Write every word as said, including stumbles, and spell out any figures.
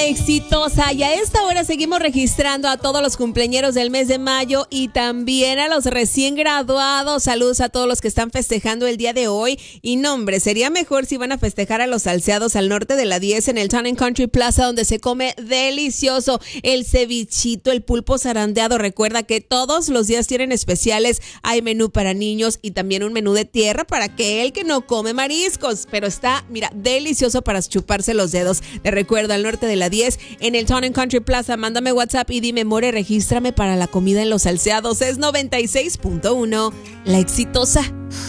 exitosa. Y a esta hora seguimos registrando a todos los cumpleañeros del mes de mayo y también a los recién graduados. Saludos a todos los que están festejando el día de hoy. Y no, hombre, sería mejor si van a festejar a los salseados al norte de la diez en el Town and Country Plaza, donde se come delicioso el cevichito, el pulpo zarandeado. Recuerda que todos los días tienen especiales. Hay menú para niños y también un menú de tierra para aquel que no come mariscos. Pero está, mira, delicioso para chuparse los dedos. Te recuerdo, al norte de la diez en el Town and Country Plaza. Mándame WhatsApp y dime, more, regístrame para la comida en los salseados. Es noventa y seis punto uno, La Exitosa.